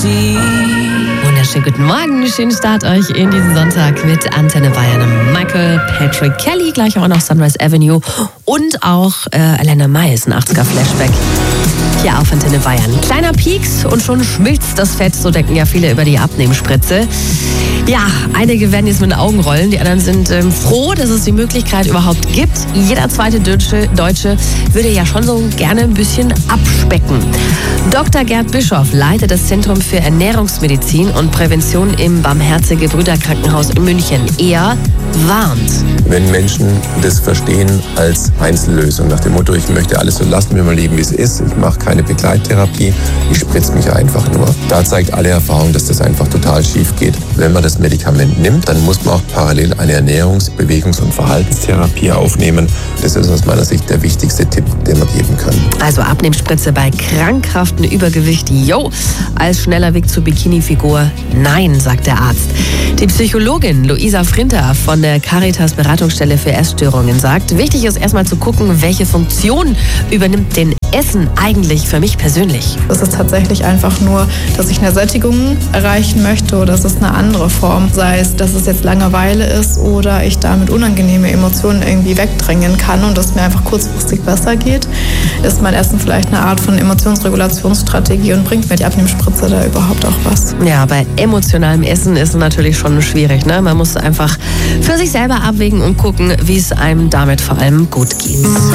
Wunderschönen guten Morgen, schönen Start euch in diesen Sonntag mit Antenne Bayern. Michael Patrick Kelly, gleich auch noch Sunrise Avenue und auch Elena Miles, ein 80er-Flashback. Hier auf Antenne Bayern. Kleiner Pieks und schon schmilzt das Fett, so denken ja viele über die Abnehmspritze. Ja, einige werden jetzt mit den Augen rollen, die anderen sind froh, dass es die Möglichkeit überhaupt gibt. Jeder zweite Deutsche würde ja schon so gerne ein bisschen abspecken. Dr. Gerd Bischoff leitet das Zentrum für Ernährungsmedizin und Prävention im Barmherzige Brüder-Krankenhaus in München. Er warnt. Wenn Menschen das verstehen als Einzellösung, nach dem Motto, ich möchte alles so lassen, wie mein Leben wie es ist, ich mache keine Begleittherapie, ich spritze mich einfach nur. Da zeigt alle Erfahrung, dass das einfach total schief geht. Wenn man das Medikament nimmt, dann muss man auch parallel eine Ernährungs-, Bewegungs- und Verhaltenstherapie aufnehmen. Das ist aus meiner Sicht der wichtigste Tipp, den wir geben können. Also Abnehmspritze bei krankhaftem Übergewicht, als schneller Weg zur Bikini-Figur, nein, sagt der Arzt. Die Psychologin Luisa Frinter von der Caritas Beratungsstelle für Essstörungen sagt, wichtig ist erstmal zu gucken, welche Funktion übernimmt denn Essen eigentlich für mich persönlich. Es ist tatsächlich einfach nur, dass ich eine Sättigung erreichen möchte oder es ist eine andere Form. Sei es, dass es jetzt Langeweile ist oder ich damit unangenehme Emotionen irgendwie wegdrängen kann und es mir einfach kurzfristig besser geht. Ist mein Essen vielleicht eine Art von Emotionsregulationsstrategie und bringt mir die Abnehmspritze da überhaupt auch was? Ja, bei emotionalem Essen ist es natürlich schon schwierig, ne? Man muss einfach für sich selber abwägen und gucken, wie es einem damit vor allem gut geht.